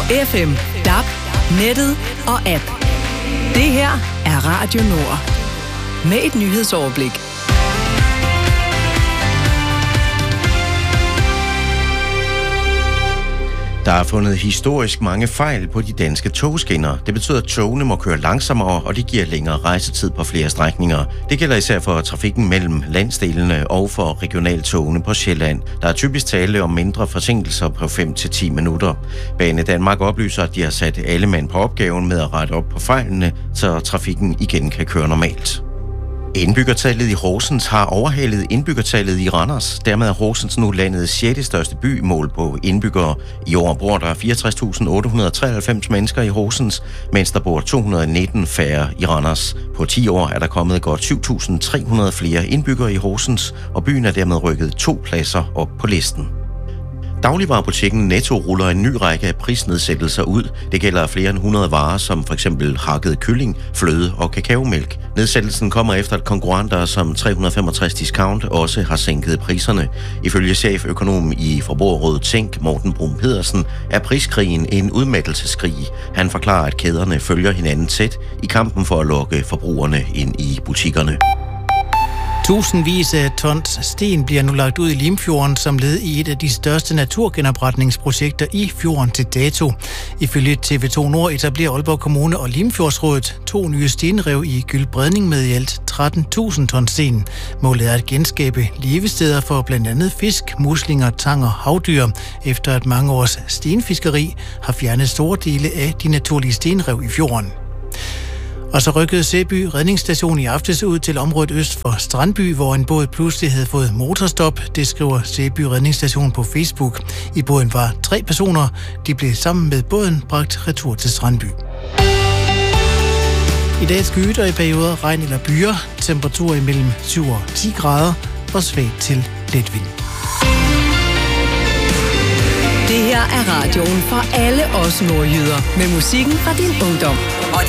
FM, DAB, nettet og app. Det her er Radio Nord. Med et nyhedsoverblik. Der er fundet historisk mange fejl på de danske togskinner. Det betyder, at togene må køre langsommere, og det giver længere rejsetid på flere strækninger. Det gælder især for trafikken mellem landsdelene og for regionaltogene på Sjælland. Der er typisk tale om mindre forsinkelser på 5-10 minutter. Bane Danmark oplyser, at de har sat alle mand på opgaven med at rette op på fejlene, så trafikken igen kan køre normalt. Indbyggertallet i Horsens har overhalet indbyggertallet i Randers. Dermed er Horsens nu landets 6. største by målt på indbyggere. I år bor der 64.893 mennesker i Horsens, mens der bor 219 færre i Randers. På 10 år er der kommet godt 7.300 flere indbyggere i Horsens, og byen er dermed rykket 2 pladser op på listen. Dagligvarebutikken Netto ruller en ny række af prisnedsættelser ud. Det gælder flere end 100 varer, som f.eks. hakket kylling, fløde og kakaomælk. Nedsættelsen kommer efter, at konkurrenter som 365 Discount også har sænket priserne. Ifølge cheføkonom i Forbrugerrådet Tænk, Morten Brun Pedersen, er priskrigen en udmattelseskrig. Han forklarer, at kæderne følger hinanden tæt i kampen for at lokke forbrugerne ind i butikkerne. Tusindvis af tons sten bliver nu lagt ud i Limfjorden som led i et af de største naturgenopretningsprojekter i fjorden til dato. Ifølge TV2 Nord etablerer Aalborg Kommune og Limfjordsrådet 2 nye stenrev i Gyldbredning med i alt 13.000 tons sten. Målet er at genskabe levesteder for blandt andet fisk, muslinger, tang og havdyr, efter at mange års stenfiskeri har fjernet store dele af de naturlige stenrev i fjorden. Og så rykkede Sæby redningsstation i aftes ud til området øst for Strandby, hvor en båd pludselig havde fået motorstop. Det skriver Sæby redningsstation på Facebook. I båden var 3 personer. De blev sammen med båden bragt retur til Strandby. I dag skyet og i perioder regn eller byer. Temperaturer imellem 7 og 10 grader og svag til let vind. Det her er radioen for alle os nordjyder. Med musikken fra din ungdom.